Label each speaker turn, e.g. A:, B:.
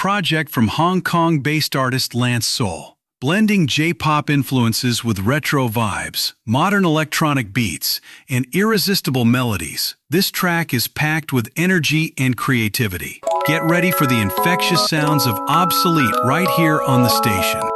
A: project from Hong Kong-based artist Lance Soul. Blending J-pop influences with retro vibes, modern electronic beats, and irresistible melodies, this track is packed with energy and creativity. Get ready for the infectious sounds of Obsolete right here on the station.